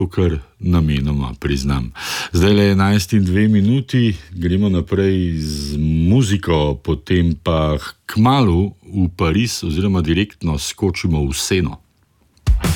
kar namenoma priznam. Zdaj le 11:02, gremo naprej z muziko, potem pa kmalu v Pariz oziroma direktno skočimo v Seno.